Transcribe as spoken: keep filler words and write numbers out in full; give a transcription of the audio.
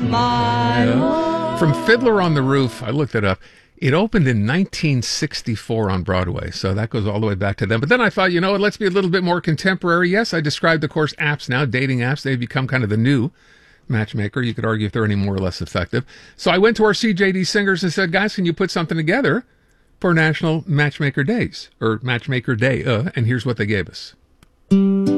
my love. From Fiddler on the Roof, I looked it up. It opened in nineteen sixty-four on Broadway, so that goes all the way back to them. But then I thought, you know what, let's be a little bit more contemporary. Yes, I described, of course, apps now, dating apps. They've become kind of the new matchmaker. You could argue if they're any more or less effective. So I went to our C J D singers and said, guys, can you put something together for National Matchmaker Days, or Matchmaker Day? Uh, and here's what they gave us.